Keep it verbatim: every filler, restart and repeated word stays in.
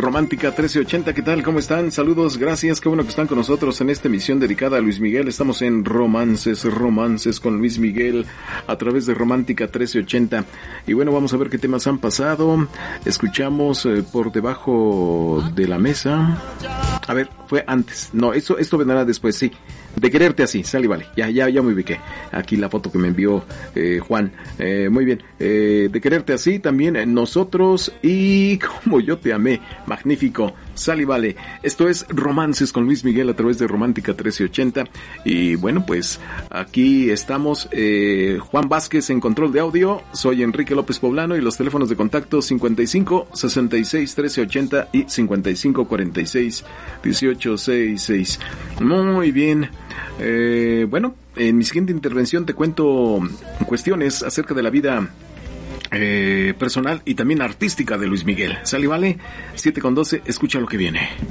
Romántica trece ochenta, ¿qué tal? ¿Cómo están? Saludos, gracias, qué bueno que están con nosotros en esta emisión dedicada a Luis Miguel. Estamos en Romances, Romances con Luis Miguel a través de Romántica trece ochenta. Y bueno, vamos a ver qué temas han pasado. Escuchamos eh, Por Debajo de la Mesa. A ver, fue antes. No, esto, esto vendrá después, sí. De Quererte Así, sale y vale. Ya, ya, ya me ubiqué. Aquí la foto que me envió eh, Juan. Eh, muy bien. Eh, de Quererte Así, también eh, Nosotros y Como Yo Te Amé. Magnífico. Sale y vale. Esto es Romances con Luis Miguel a través de Romántica trece ochenta. Y bueno, pues aquí estamos. Eh, Juan Vázquez en control de audio. Soy Enrique López Poblano y los teléfonos de contacto cincuenta y cinco, sesenta y seis, trece ochenta y cincuenta y cinco, cuarenta y seis, dieciocho, sesenta y seis. Muy bien. Eh, bueno, en mi siguiente intervención te cuento cuestiones acerca de la vida eh, personal y también artística de Luis Miguel. ¿Sale, vale? siete con doce, escucha lo que viene.